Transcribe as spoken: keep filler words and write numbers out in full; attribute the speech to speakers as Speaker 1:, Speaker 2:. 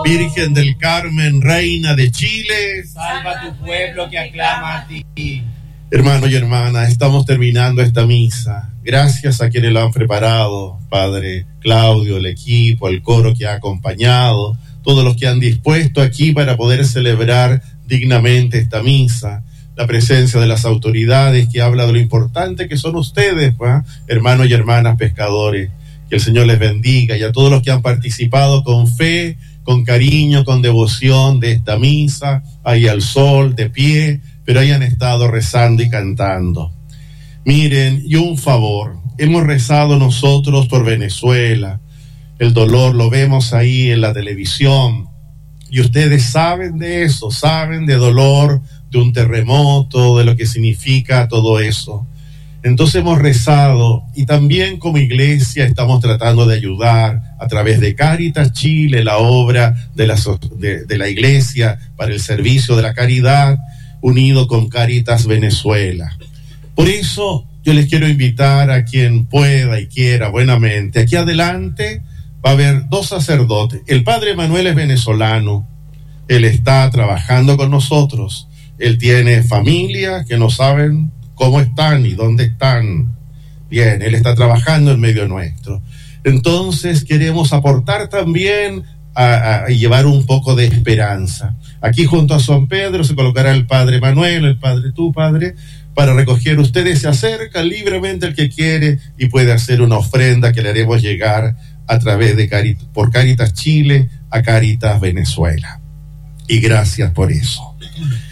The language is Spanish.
Speaker 1: Virgen del Carmen, Reina de Chile,
Speaker 2: salva tu pueblo que aclama a ti.
Speaker 1: Hermanos y hermanas, estamos terminando esta misa. Gracias a quienes la han preparado, Padre Claudio, el equipo, el coro que ha acompañado, todos los que han dispuesto aquí para poder celebrar dignamente esta misa. La presencia de las autoridades que habla de lo importante que son ustedes, ¿va? Hermanos y hermanas pescadores. Que el Señor les bendiga, y a todos los que han participado con fe, con cariño, con devoción de esta misa, ahí al sol, de pie, pero hayan estado rezando y cantando. Miren, y un favor, hemos rezado nosotros por Venezuela, el dolor lo vemos ahí en la televisión, y ustedes saben de eso, saben de dolor, de un terremoto, de lo que significa todo eso. Entonces hemos rezado, y también como iglesia estamos tratando de ayudar a través de Cáritas Chile, la obra de la, de, de la iglesia para el servicio de la caridad, unido con Cáritas Venezuela. Por eso yo les quiero invitar a quien pueda y quiera buenamente. Aquí adelante va a haber dos sacerdotes. El Padre Manuel es venezolano, él está trabajando con nosotros, él tiene familia que no saben cómo están y dónde están. Bien, él está trabajando en medio nuestro. Entonces queremos aportar también a, a llevar un poco de esperanza. Aquí junto a San Pedro se colocará el Padre Manuel, el Padre tú, Padre, para recoger. Ustedes se acercan libremente el que quiere y puede hacer una ofrenda que le haremos llegar a través de Caritas, por Cáritas Chile a Cáritas Venezuela. Y gracias por eso.